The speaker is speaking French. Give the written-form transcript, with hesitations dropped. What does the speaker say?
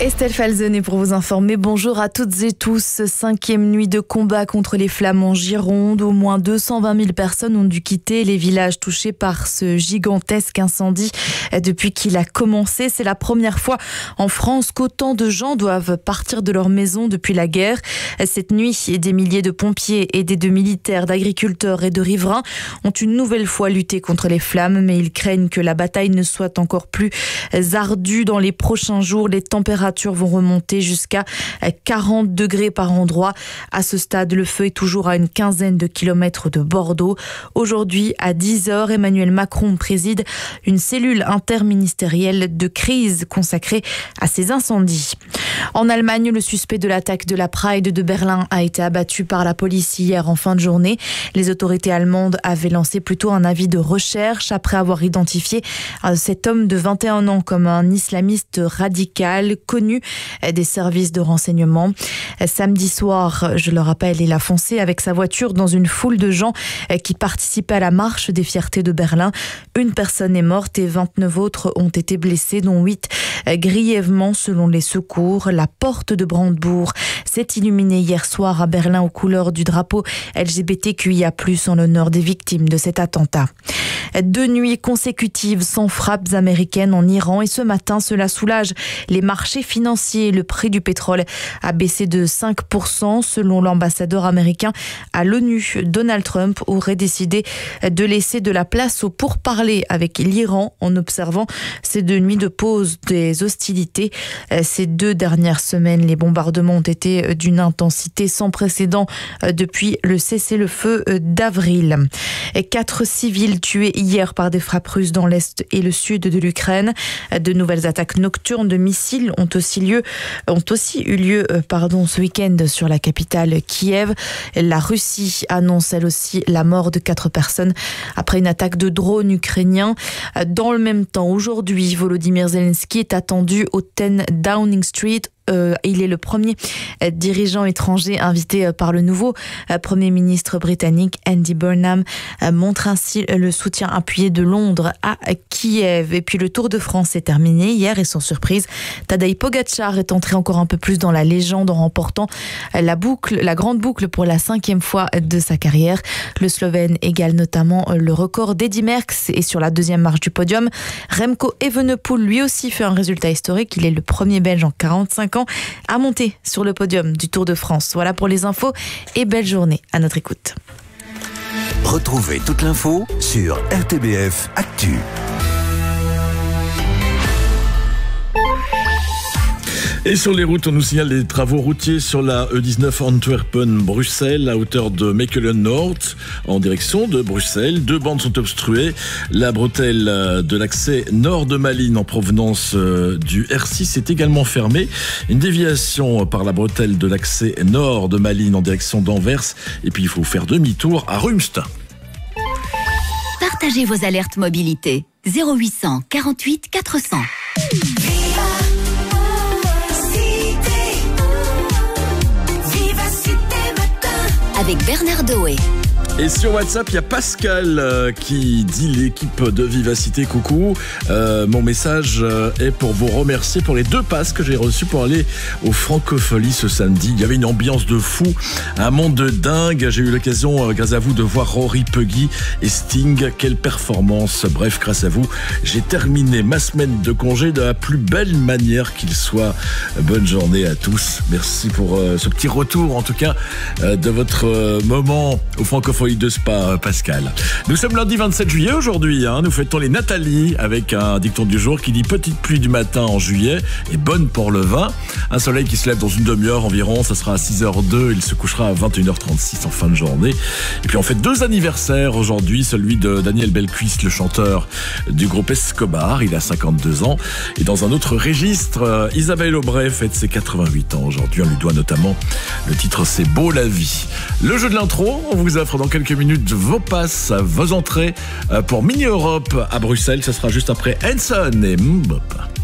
Estelle Falzone pour vous informer. Bonjour à toutes et tous. 5e nuit de combat contre les flammes en Gironde. Au moins 220 000 personnes ont dû quitter les villages touchés par ce gigantesque incendie depuis qu'il a commencé. C'est la première fois en France qu'autant de gens doivent partir de leur maison depuis la guerre. Cette nuit, des milliers de pompiers aidés de militaires, d'agriculteurs et de riverains ont une nouvelle fois lutté contre les flammes, mais ils craignent que la bataille ne soit encore plus ardue. Dans les prochains jours, les températures vont remonter jusqu'à 40 degrés par endroit. À ce stade, le feu est toujours à une quinzaine de kilomètres de Bordeaux. Aujourd'hui, à 10h, Emmanuel Macron préside une cellule interministérielle de crise consacrée à ces incendies. En Allemagne, le suspect de l'attaque de la Pride de Berlin a été abattu par la police hier en fin de journée. Les autorités allemandes avaient lancé plutôt un avis de recherche après avoir identifié cet homme de 21 ans comme un islamiste radical connu des services de renseignement. Samedi soir, je le rappelle, il a foncé avec sa voiture dans une foule de gens qui participaient à la marche des fiertés de Berlin. Une personne est morte et 29 autres ont été blessés, dont 8 grièvement selon les secours. La porte de Brandebourg s'est illuminée hier soir à Berlin aux couleurs du drapeau LGBTQIA+, en l'honneur des victimes de cet attentat. 2 nuits consécutives sans frappes américaines en Iran et ce matin, cela soulage les marchés financiers. Le prix du pétrole a baissé de 5% selon l'ambassadeur américain à l'ONU. Donald Trump aurait décidé de laisser de la place aux pourparlers avec l'Iran en observant ces 2 nuits de pause des hostilités. Ces 2 dernières semaines, les bombardements ont été d'une intensité sans précédent depuis le cessez-le-feu d'avril. 4 civils tués hier par des frappes russes dans l'est et le sud de l'Ukraine. De nouvelles attaques nocturnes de missiles ont aussi eu lieu ce week-end sur la capitale Kiev. La Russie annonce elle aussi la mort de 4 personnes après une attaque de drones ukrainiens. Dans le même temps, aujourd'hui, Volodymyr Zelensky est attendu au 10 Downing Street. Il est le premier dirigeant étranger invité par le nouveau Premier ministre britannique. Andy Burnham montre ainsi le soutien appuyé de Londres à Kiev. Et puis le Tour de France est terminé hier et sans surprise, Tadej Pogačar est entré encore un peu plus dans la légende en remportant la grande boucle pour la 5e fois de sa carrière. Le Slovène égale notamment le record d'Eddy Merckx et sur la 2e marche du podium, Remco Evenepoel lui aussi fait un résultat historique. Il est le premier Belge en 45 ans à monter sur le podium du Tour de France. Voilà pour les infos et belle journée à notre écoute. Retrouvez toute l'info sur RTBF Actu. Et sur les routes, on nous signale des travaux routiers sur la E19 Antwerpen-Bruxelles à hauteur de Mechelen-Nord en direction de Bruxelles. 2 bandes sont obstruées. La bretelle de l'accès nord de Malines en provenance du R6 est également fermée. Une déviation par la bretelle de l'accès nord de Malines en direction d'Anvers. Et puis il faut faire demi-tour à Rumst. Partagez vos alertes mobilité. 0800 48 400. Avec Bernard Doé. Et sur WhatsApp, il y a Pascal qui dit l'équipe de Vivacité coucou. Mon message est pour vous remercier pour les 2 passes que j'ai reçues pour aller au Francophonie ce samedi. Il y avait une ambiance de fou, un monde de dingue. J'ai eu l'occasion, grâce à vous, de voir Rory Puggy et Sting. Quelle performance. Bref, grâce à vous, j'ai terminé ma semaine de congé de la plus belle manière qu'il soit. Bonne journée à tous. Merci pour ce petit retour, en tout cas, de votre moment au Francophonie de Spa, Pascal. Nous sommes lundi 27 juillet aujourd'hui. Nous fêtons les Nathalie avec un dicton du jour qui dit petite pluie du matin en juillet et bonne pour le vin. Un soleil qui se lève dans une demi-heure environ. Ça sera à 6h02. Il se couchera à 21h36 en fin de journée. Et puis on fait 2 anniversaires aujourd'hui. Celui de Daniel Belcuis, le chanteur du groupe Escobar. Il a 52 ans. Et dans un autre registre, Isabelle Aubray fête ses 88 ans aujourd'hui. On lui doit notamment le titre C'est beau la vie. Le jeu de l'intro, on vous offre dans quelques minutes vos passes, vos entrées pour Mini Europe à Bruxelles. Ce sera juste après Hanson et Mbop.